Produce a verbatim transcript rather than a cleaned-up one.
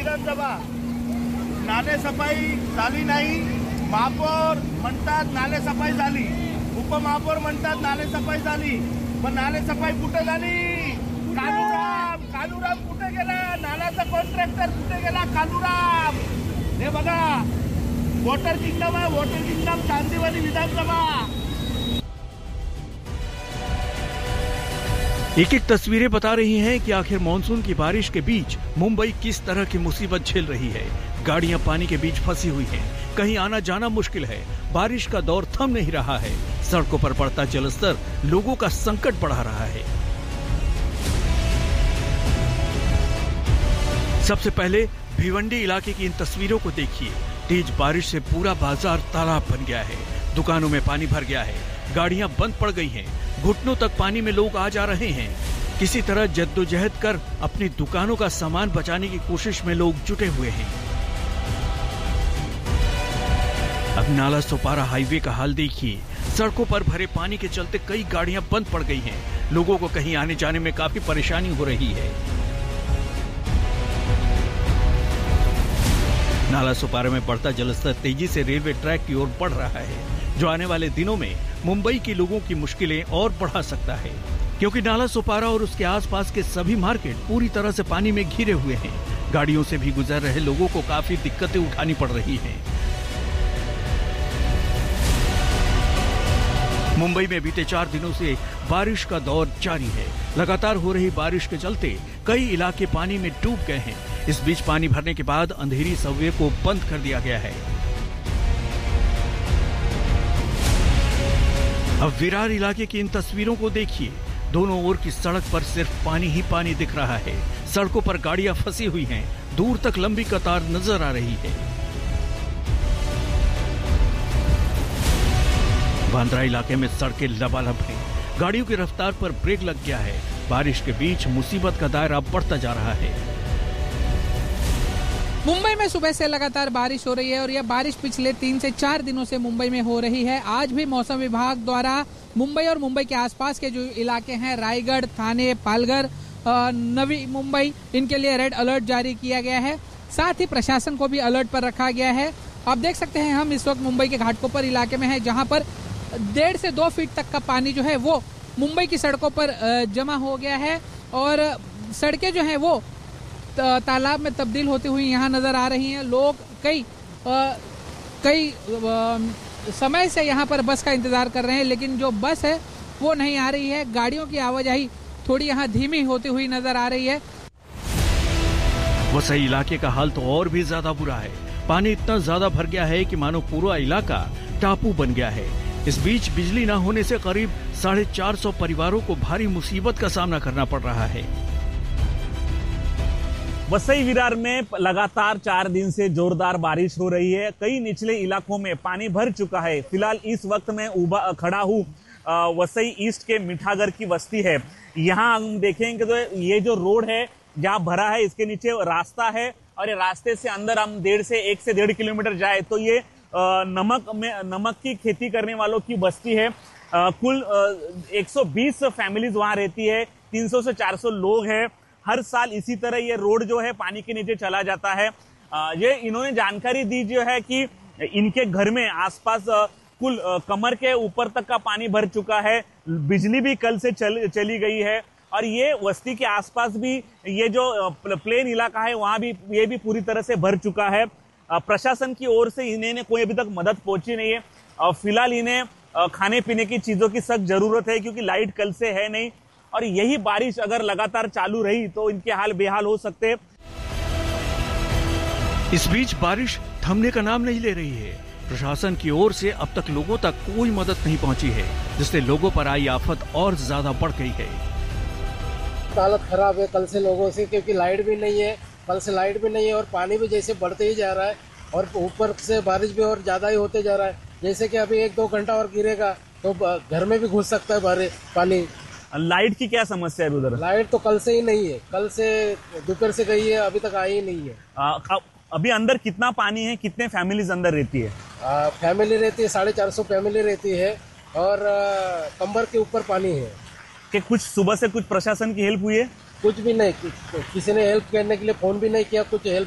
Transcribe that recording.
विधानसभा नाले सफाई झाली नाही. महापौर म्हणतात नाले सफाई झाली, उपमहापौर म्हणतात नाले सफाई झाली, पण नाले सफाई कुठे झाली? कालूराम कालूराम कुठे गेला? नाल्याचा कॉन्ट्रॅक्टर कुठे गेला? कालूराम. हे बघा वॉटर किंगडम आहे, वॉटर किंगडम चांदीवाली विधानसभा. एक एक तस्वीरें बता रही हैं कि आखिर मानसून की बारिश के बीच मुंबई किस तरह की मुसीबत झेल रही है. गाड़ियां पानी के बीच फंसी हुई हैं, कहीं आना जाना मुश्किल है. बारिश का दौर थम नहीं रहा है. सड़कों पर बढ़ता जलस्तर लोगों का संकट बढ़ा रहा है. सबसे पहले भिवंडी इलाके की इन तस्वीरों को देखिए. तेज बारिश से पूरा बाजार तालाब बन गया है. दुकानों में पानी भर गया है. गाड़ियां बंद पड़ गई हैं. घुटनों तक पानी में लोग आ जा रहे हैं. किसी तरह जद्दोजहद कर अपनी दुकानों का सामान बचाने की कोशिश में लोग जुटे हुए हैं. अब नाला सोपारा हाईवे का हाल देखिए. सड़कों पर भरे पानी के चलते कई गाड़ियां बंद पड़ गई हैं. लोगों को कहीं आने जाने में काफी परेशानी हो रही है. नाला सोपारा में बढ़ता जलस्तर तेजी से रेलवे ट्रैक की ओर बढ़ रहा है, जो आने वाले दिनों में मुंबई के लोगों की मुश्किलें और बढ़ा सकता है, क्योंकि नाला सोपारा और उसके आसपास के सभी मार्केट पूरी तरह से पानी में घिरे हुए हैं. गाड़ियों से भी गुजर रहे लोगों को काफी दिक्कतें उठानी पड़ रही हैं. मुंबई में बीते चार दिनों से बारिश का दौर जारी है. लगातार हो रही बारिश के चलते कई इलाके पानी में डूब गए हैं. इस बीच पानी भरने के बाद अंधेरी सबवे को बंद कर दिया गया है. अब विरार इलाके की इन तस्वीरों को देखिए. दोनों ओर की सड़क पर सिर्फ पानी ही पानी दिख रहा है. सड़कों पर गाड़ियां फंसी हुई हैं. दूर तक लंबी कतार नजर आ रही है. बांद्रा इलाके में सड़कें लबालब हैं. गाड़ियों की रफ्तार पर ब्रेक लग गया है. बारिश के बीच मुसीबत का दायरा बढ़ता जा रहा है. मुंबई में सुबह से लगातार बारिश हो रही है और यह बारिश पिछले तीन से चार दिनों से मुंबई में हो रही है. आज भी मौसम विभाग द्वारा मुंबई और मुंबई के आसपास के जो इलाके हैं, रायगढ़, थाने, पालघर, नवी मुंबई, इनके लिए रेड अलर्ट जारी किया गया है. साथ ही प्रशासन को भी अलर्ट पर रखा गया है. आप देख सकते हैं हम इस वक्त मुंबई के घाटकोपर इलाके में हैं, जहां पर डेढ़ से दो फीट तक का पानी जो है वो मुंबई की सड़कों पर जमा हो गया है और सड़कें जो हैं वो तालाब में तब्दील होती हुई यहाँ नजर आ रही हैं. लोग कई आ, कई आ, समय से यहाँ पर बस का इंतजार कर रहे हैं, लेकिन जो बस है वो नहीं आ रही है. गाड़ियों की आवाजाही थोड़ी यहाँ धीमी होती हुई नजर आ रही है. वसई इलाके का हाल तो और भी ज्यादा बुरा है. पानी इतना ज्यादा भर गया है कि मानो पूरा इलाका टापू बन गया है. इस बीच बिजली न होने से करीब साढ़े चार सौ परिवारों को भारी मुसीबत का सामना करना पड़ रहा है. वसई विरार में लगातार चार दिन से जोरदार बारिश हो रही है. कई निचले इलाकों में पानी भर चुका है. फिलहाल इस वक्त मैं उबा खड़ा हूँ वसई ईस्ट के मिठागर की बस्ती है. यहाँ हम देखेंगे तो ये जो रोड है जहाँ भरा है, इसके नीचे रास्ता है और ये रास्ते से अंदर हम डेढ़ से एक से डेढ़ किलोमीटर जाए तो ये नमक में नमक की खेती करने वालों की बस्ती है. कुल एक सौ बीस फैमिलीज वहाँ रहती है. तीन सौ से चार सौ लोग हैं. हर साल इसी तरह ये रोड जो है पानी के नीचे चला जाता है. ये इन्होंने जानकारी दी जो है कि इनके घर में आसपास कुल कमर के ऊपर तक का पानी भर चुका है. बिजली भी कल से चल, चली गई है और ये बस्ती के आसपास भी ये जो प्लेन इलाका है वहां भी ये भी पूरी तरह से भर चुका है. प्रशासन की ओर से इन्हें कोई अभी तक मदद पहुंची नहीं है. फिलहाल इन्हें खाने पीने की चीजों की सख्त जरूरत है क्योंकि लाइट कल से है नहीं और यही बारिश अगर लगातार चालू रही तो इनके हाल बेहाल हो सकते. इस बीच बारिश थमने का नाम नहीं ले रही है. प्रशासन की ओर से अब तक लोगों तक कोई मदद नहीं पहुंची है, जिससे लोगों पर आई आफत और ज्यादा बढ़ गई है. हालत खराब है कल से लोगों से, क्योंकि लाइट भी नहीं है. कल से लाइट भी नहीं है और पानी भी जैसे बढ़ते ही जा रहा है और ऊपर से बारिश भी और ज्यादा ही होते जा रहा है. जैसे कि अभी एक दो घंटा और गिरेगा तो घर में भी घुस सकता है बारिश पानी. लाइट की क्या समस्या है उधर? लाइट तो कल से ही नहीं है. कल से दोपहर से गई है, अभी तक आई ही नहीं है. आ, अभी अंदर कितना पानी है? कितने फैमिलीज अंदर रहती है? आ, फैमिली रहती है, साढ़े चार सौ फैमिली रहती है और कमर के ऊपर पानी है. कि कुछ सुबह से कुछ प्रशासन की हेल्प हुई है? कुछ भी नहीं. किसी ने हेल्प करने के लिए फोन भी नहीं किया. कुछ हेल्प